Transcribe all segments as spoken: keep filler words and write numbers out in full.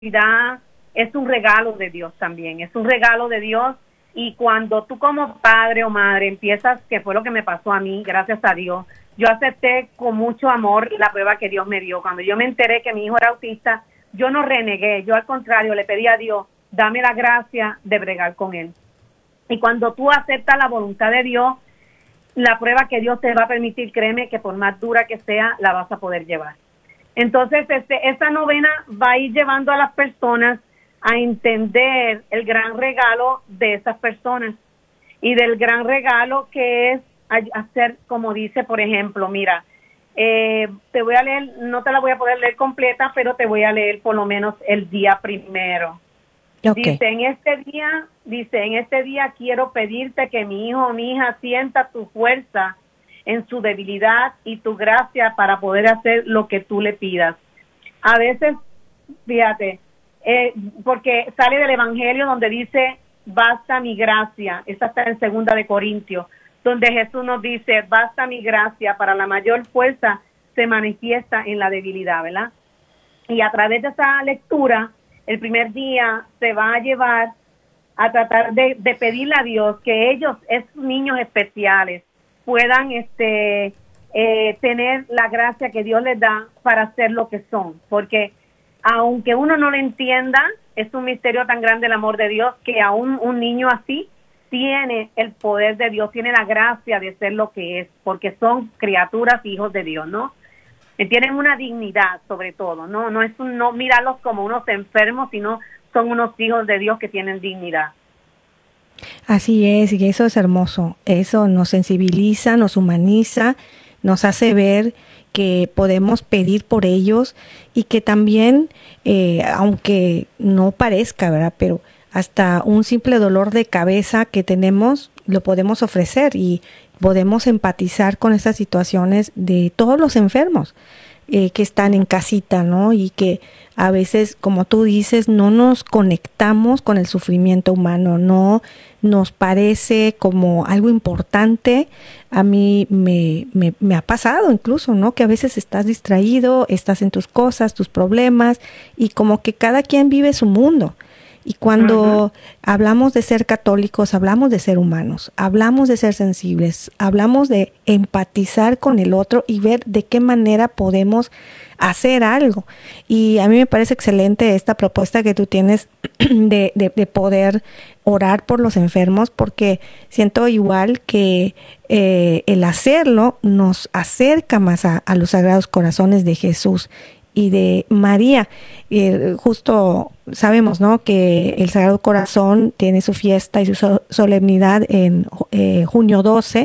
Navidad es un regalo de Dios también, es un regalo de Dios. Y cuando tú como padre o madre empiezas, que fue lo que me pasó a mí, gracias a Dios, yo acepté con mucho amor la prueba que Dios me dio. Cuando yo me enteré que mi hijo era autista, yo no renegué, yo al contrario le pedí a Dios, dame la gracia de bregar con él. Y cuando tú aceptas la voluntad de Dios, la prueba que Dios te va a permitir, créeme que por más dura que sea, la vas a poder llevar. Entonces, este, esta novena va a ir llevando a las personas a entender el gran regalo de esas personas y del gran regalo que es hacer, como dice, por ejemplo, mira, eh, te voy a leer, no te la voy a poder leer completa, pero te voy a leer por lo menos el día primero. Okay. Dice, en este día, dice, en este día quiero pedirte que mi hijo o mi hija sienta tu fuerza en su debilidad y tu gracia para poder hacer lo que tú le pidas. A veces, fíjate, eh, porque sale del Evangelio donde dice, basta mi gracia, esa está en Segunda de Corintios, donde Jesús nos dice, basta mi gracia, para la mayor fuerza se manifiesta en la debilidad, ¿verdad? Y a través de esa lectura, el primer día se va a llevar a tratar de, de pedirle a Dios que ellos, esos niños especiales, puedan este eh, tener la gracia que Dios les da para ser lo que son, porque aunque uno no lo entienda, es un misterio tan grande el amor de Dios que aún un niño así tiene el poder de Dios, tiene la gracia de ser lo que es, porque son criaturas, hijos de Dios, ¿no? Y tienen una dignidad sobre todo, ¿no? No es un, no mirarlos como unos enfermos, sino son unos hijos de Dios que tienen dignidad. Así es, y eso es hermoso. Eso nos sensibiliza, nos humaniza, nos hace ver que podemos pedir por ellos y que también, eh, aunque no parezca, ¿verdad? Pero hasta un simple dolor de cabeza que tenemos lo podemos ofrecer y podemos empatizar con estas situaciones de todos los enfermos eh, que están en casita, ¿no? Y que a veces, como tú dices, no nos conectamos con el sufrimiento humano, no nos parece como algo importante. A mí me, me, me ha pasado incluso, ¿no? Que a veces estás distraído, estás en tus cosas, tus problemas, y como que cada quien vive su mundo. Y cuando uh-huh. hablamos de ser católicos, hablamos de ser humanos, hablamos de ser sensibles, hablamos de empatizar con el otro y ver de qué manera podemos hacer algo. Y a mí me parece excelente esta propuesta que tú tienes de, de, de poder orar por los enfermos, porque siento igual que eh, el hacerlo nos acerca más a, a los sagrados corazones de Jesús y de María. Eh, justo sabemos, ¿no?, que el Sagrado Corazón tiene su fiesta y su so- solemnidad en eh, junio doce,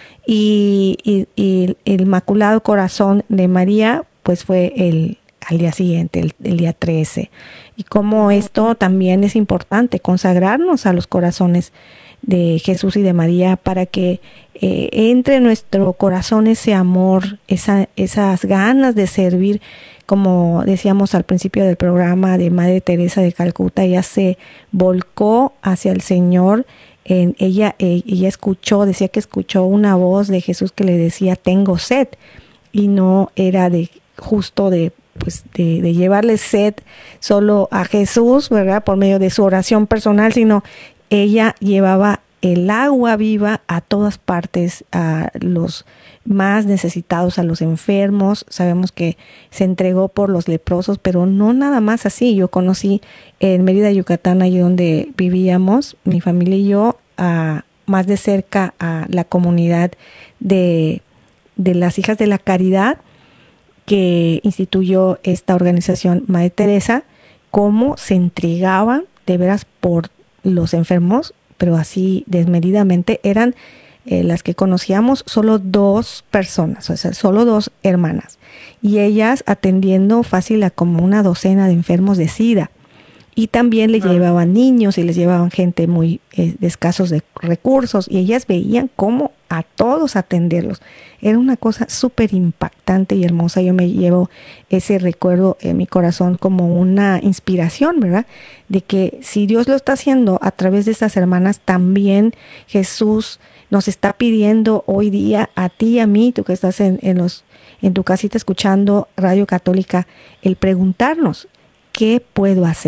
y, y, y el Inmaculado Corazón de María pues fue el al día siguiente, el, el día trece. Y como esto también es importante, consagrarnos a los corazones de Jesús y de María para que eh, entre en nuestro corazón ese amor, esa, esas ganas de servir. Como decíamos al principio del programa de Madre Teresa de Calcuta, ella se volcó hacia el Señor. En ella, eh, ella escuchó, decía que escuchó una voz de Jesús que le decía, tengo sed. Y no era de justo de, pues, de, de llevarle sed solo a Jesús, ¿verdad?, por medio de su oración personal, sino ella llevaba el agua viva a todas partes, a los más necesitados, a los enfermos. Sabemos que se entregó por los leprosos, pero no nada más así. Yo conocí en Mérida, Yucatán, allí donde vivíamos, mi familia y yo, a, más de cerca a la comunidad de, de las Hijas de la Caridad, que instituyó esta organización Madre Teresa, cómo se entregaban de veras por los enfermos, pero así desmedidamente. Eran eh, las que conocíamos solo dos personas, o sea, solo dos hermanas, y ellas atendiendo fácil a como una docena de enfermos de SIDA. Y también le llevaban niños y les llevaban gente muy eh, de escasos de recursos, y ellas veían cómo a todos atenderlos. Era una cosa súper impactante y hermosa. Yo me llevo ese recuerdo en mi corazón como una inspiración, ¿verdad? De que si Dios lo está haciendo a través de estas hermanas, también Jesús nos está pidiendo hoy día a ti y a mí, tú que estás en, en, los, en tu casita escuchando Radio Católica, el preguntarnos, ¿qué puedo hacer?